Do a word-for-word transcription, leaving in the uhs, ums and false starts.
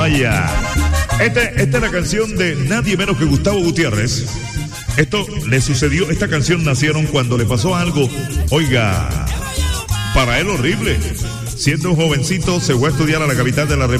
allá. Este, esta es la canción de nadie menos que Gustavo Gutiérrez. Esto le sucedió, esta canción nacieron cuando le pasó algo, oiga, para él horrible. Siendo un jovencito, se fue a estudiar a la capital de la República.